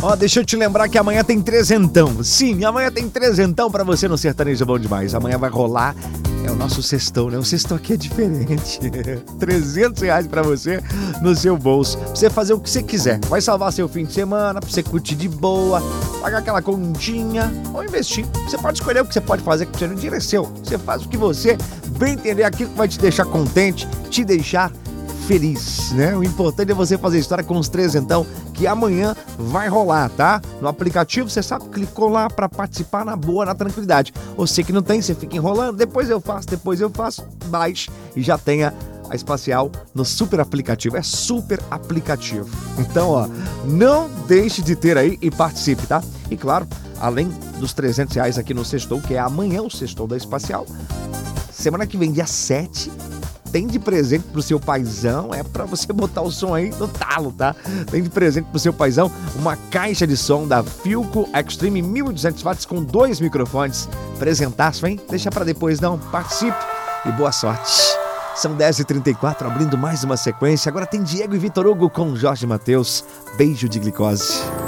Ó, deixa eu te lembrar que amanhã tem trezentão. Sim, amanhã tem trezentão pra você no Sertanejo Bom Demais. Amanhã vai rolar, é o nosso sextão, né? O sextão aqui é diferente. R$300 pra você no seu bolso. Pra você fazer o que você quiser. Vai salvar seu fim de semana, pra você curtir de boa, pagar aquela continha ou investir. Você pode escolher o que você pode fazer com o seu dinheiro, é seu. Você faz o que você bem entender, aquilo que vai te deixar contente, te deixar feliz, né? O importante é você fazer história com os trezentão, que amanhã vai rolar, tá? No aplicativo, você sabe, clicou lá pra participar na boa, na tranquilidade. Você que não tem, você fica enrolando, depois eu faço, baixe e já tenha a Espacial no super aplicativo. É super aplicativo. Então, ó, não deixe de ter aí e participe, tá? E claro, além dos R$300 aqui no Sextou, que é amanhã o Sextou da Espacial, semana que vem, dia 7, tem de presente pro seu paizão, é pra você botar o som aí no talo, tá? Tem de presente pro seu paizão uma caixa de som da Philco Extreme 1200 watts com 2 microfones. Presentaço, hein? Deixa pra depois não, participe e boa sorte. São 10h34, abrindo mais uma sequência. Agora tem Diego e Vitor Hugo com Jorge Mateus. Beijo de glicose.